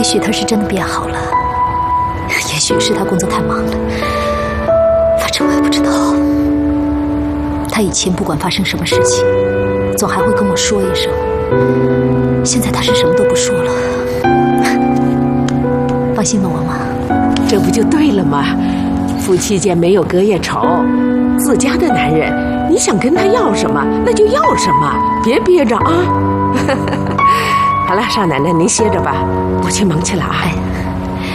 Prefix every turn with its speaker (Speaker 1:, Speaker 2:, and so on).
Speaker 1: 也许他是真的变好了，也许是他工作太忙了，反正我也不知道。他以前不管发生什么事情，总还会跟我说一声。现在他是什么都不说了。放心吧，王妈。
Speaker 2: 这不就对了吗？夫妻间没有隔夜仇，自家的男人，你想跟他要什么，那就要什么，别憋着啊。好了，少奶奶您歇着吧，我去忙去了啊。